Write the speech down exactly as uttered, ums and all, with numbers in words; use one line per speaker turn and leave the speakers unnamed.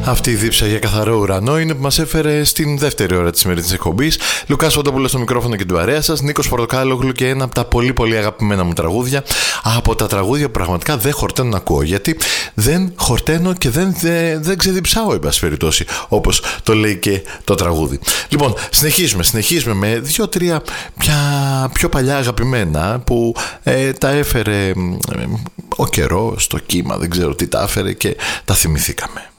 Αυτή η δίψα για καθαρό ουρανό είναι που μας έφερε στην δεύτερη ώρα της σημερινής εκπομπής. Λουκάς Φωτόπουλος στο μικρόφωνο και την παρέα σας, Νίκος Πορτοκάλογλου, και ένα από τα πολύ πολύ αγαπημένα μου τραγούδια. Από τα τραγούδια που πραγματικά δεν χορταίνω να ακούω, γιατί δεν χορταίνω και δεν, δεν, δεν ξεδιψάω, εν πάση περιπτώσει, όπως το λέει και το τραγούδι. Λοιπόν, συνεχίζουμε, συνεχίζουμε με δύο-τρία πια πιο παλιά αγαπημένα που ε, τα έφερε ε, ο καιρός, το κύμα, δεν ξέρω τι τα έφερε και τα θυμηθήκαμε.